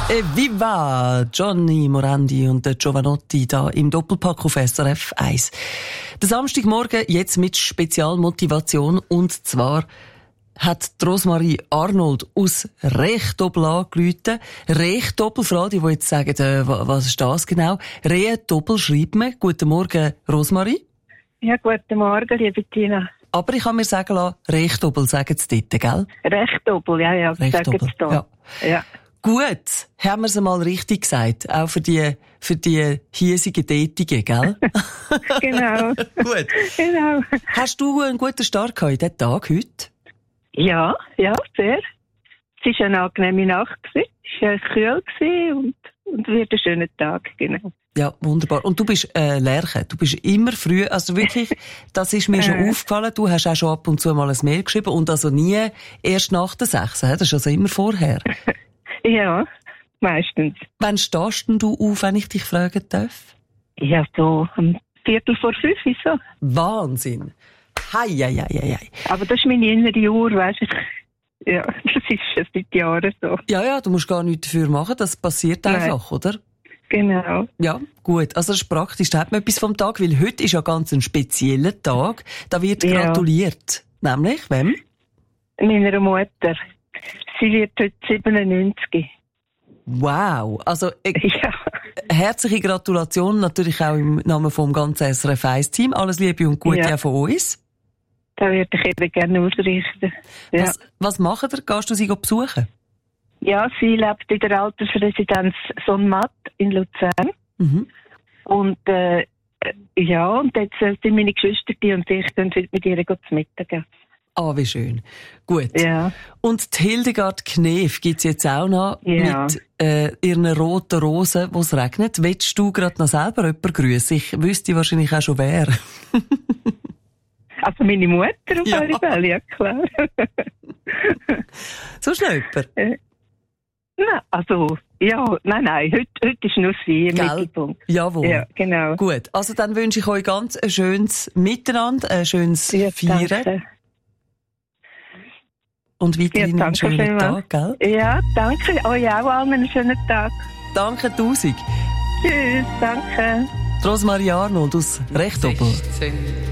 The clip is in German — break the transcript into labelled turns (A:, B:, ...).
A: Viva! Johnny Morandi und Giovanotti da im Doppelpack auf SRF 1. Der Samstagmorgen jetzt mit Spezialmotivation, und zwar hat Rosmarie Arnold aus Rechdoppel angerufen. Rechdoppel, für alle, die jetzt sagen, was ist das genau? Rechdoppel schreibt man. Guten Morgen, Rosmarie.
B: Ja, guten Morgen, liebe Tina.
A: Aber ich kann mir sagen lassen, Rechdoppel sagen sie dort, gell?
B: Rechdoppel, ja, sagen sie da. Ja.
A: Gut, haben wir es mal richtig gesagt, auch für die hiesigen Tätigen, gell?
B: Genau.
A: Gut.
B: Genau.
A: Hast du einen guten Start gehabt in diesen Tag heute?
B: Ja, sehr. Es war eine angenehme Nacht, es war kühl und wird ein schöner Tag, genau.
A: Ja, wunderbar. Und du bist Lerche, du bist immer früh, also wirklich, das ist mir schon aufgefallen, du hast auch schon ab und zu mal ein Mail geschrieben und also nie erst nach der 6, das ist also immer vorher.
B: Ja, meistens.
A: Wann stehst denn du auf, wenn ich dich fragen darf?
B: Ja, so um 4:45 so.
A: Wahnsinn. Hei.
B: Aber das ist meine innere Uhr, weisst du. Ja, das ist schon seit Jahren so.
A: Ja, du musst gar nichts dafür machen, das passiert einfach, oder?
B: Genau.
A: Ja, gut. Also das ist praktisch, da hat man etwas vom Tag, weil heute ist ja ganz ein spezieller Tag. Da wird gratuliert. Nämlich, wem?
B: Meiner Mutter. Sie wird heute 97.
A: Wow. Also, herzliche Gratulation natürlich auch im Namen vom ganzen SRF 1-Team. Alles Liebe und Gute auch von uns.
B: Da würde ich eben gerne ausrichten. Ja.
A: Was machen ihr? Gehst du sie besuchen?
B: Ja, sie lebt in der Altersresidenz Sonnmatt in Luzern. Mhm. Und und jetzt sind meine Geschwister und ich dann mit ihr zu Mittag.
A: Ah, wie schön. Gut.
B: Ja.
A: Und die Hildegard Knef gibt's jetzt auch noch mit ihren roten Rosen, wo es regnet. Willst du gerade noch selber jemanden grüßen? Ich wüsste wahrscheinlich auch schon wer.
B: Also meine Mutter auf alle Fälle, ja klar.
A: So schnell jemand?
B: Nein, heute ist nur sie im Mittelpunkt.
A: Jawohl.
B: Ja, genau.
A: Gut, also dann wünsche ich euch ganz ein schönes Miteinander, ein schönes Feiern.
B: Danke.
A: Und weiterhin einen schönen Tag, gell?
B: Ja, danke. Euch auch allen einen schönen Tag.
A: Danke 1000.
B: Tschüss, danke.
A: Rosmarie Arnold aus Rechdoppel.